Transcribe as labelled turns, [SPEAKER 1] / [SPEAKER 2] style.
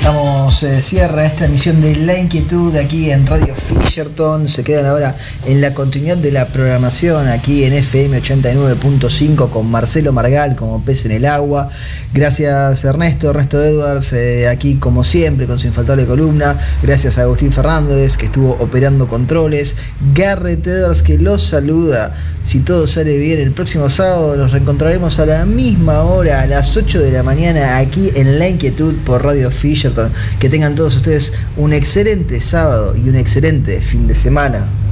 [SPEAKER 1] Damos cierre a esta emisión de La Inquietud aquí en Radio Fisherton. Se quedan ahora en la continuidad de la programación aquí en FM 89.5 con Marcelo Margal como pez en el agua. Gracias Ernesto Edwards, aquí como siempre con su infaltable columna. Gracias a Agustín Fernández que estuvo operando controles. Garrett Edwards que los saluda. Si todo sale bien, el próximo sábado nos reencontraremos a la misma hora, a las 8 de la mañana aquí en La Inquietud por Radio Fisherton. Que tengan todos ustedes un excelente sábado y un excelente fin de semana.